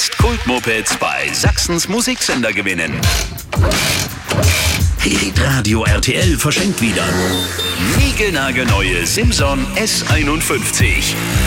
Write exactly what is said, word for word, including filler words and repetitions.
Jetzt Kultmopeds bei Sachsens Musiksender gewinnen. Hitradio R T L verschenkt wieder niegelnagelneue Simson S einundfünfzig.